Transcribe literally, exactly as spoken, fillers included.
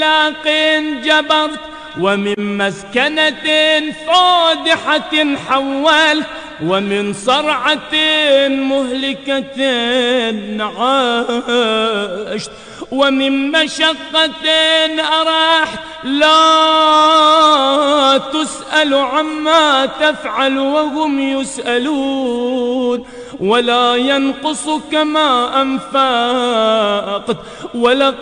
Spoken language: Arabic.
لاق جبرت ومن مسكنة فادحة حولت ومن صرعة مهلكة عاشت ومن مشقة أراحت لا تسأل عما تفعل وهم يسألون ولا ينقص كما أنفقت ولا